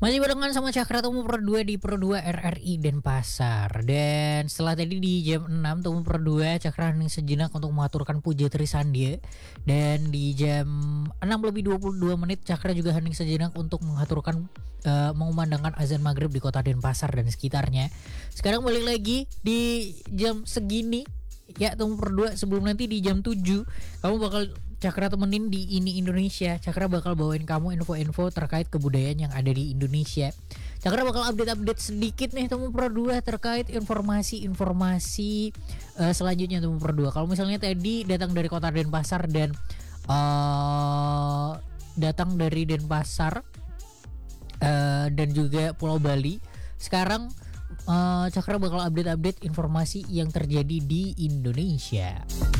Masih barengan sama Cakra Temu Per 2 di Per 2 RRI Denpasar. Dan setelah tadi di jam 6 Temu Per 2 Cakra hening sejenak untuk mengaturkan puja Trisandya. Dan di jam 6:22 Cakra juga hening sejenak untuk mengaturkan mengumandangkan azan maghrib di kota Denpasar dan sekitarnya. Sekarang balik lagi di jam segini ya Temu Per 2, sebelum nanti di jam 7 kamu bakal Cakra temenin di Ini Indonesia. Cakra bakal bawain kamu info-info terkait kebudayaan yang ada di Indonesia. Cakra bakal update-update sedikit nih Temu Per 2 terkait informasi-informasi selanjutnya Temu Per 2. Kalau misalnya tadi datang dari kota Denpasar dan dan juga Pulau Bali. Sekarang Cakra bakal update-update informasi yang terjadi di Indonesia.